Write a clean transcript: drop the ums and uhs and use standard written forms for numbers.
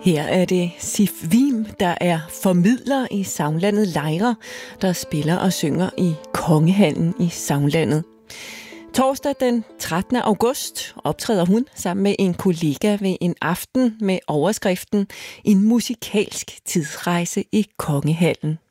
Her er det Sif Wim, der er formidler i Sagnlandet Lejre, der spiller og synger i Kongehallen i Sagnlandet. Torsdag den 13. august optræder hun sammen med en kollega ved en aften med overskriften En musikalsk tidsrejse i Kongehallen.